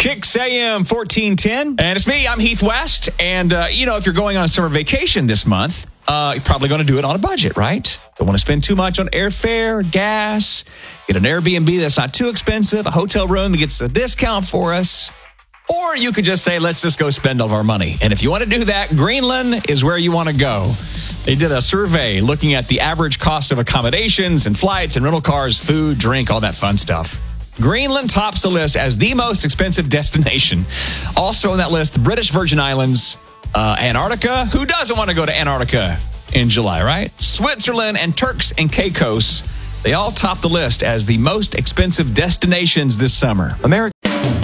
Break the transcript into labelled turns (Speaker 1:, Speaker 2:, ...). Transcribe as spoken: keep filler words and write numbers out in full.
Speaker 1: Kicks A M fourteen ten. And it's me, I'm Heath West. And, uh, you know, if you're going on a summer vacation this month, uh, you're probably going to do it on a budget, right? Don't want to spend too much on airfare, gas, get an Airbnb that's not too expensive, a hotel room that gets a discount for us. Or you could just say, let's just go spend all of our money. And if you want to do that, Greenland is where you want to go. They did a survey looking at the average cost of accommodations and flights and rental cars, food, drink, all that fun stuff. Greenland tops the list as the most expensive destination. Also on that list, the British Virgin Islands, uh, Antarctica. Who doesn't want to go to Antarctica in July, right? Switzerland and Turks and Caicos. They all top the list as the most expensive destinations this summer. America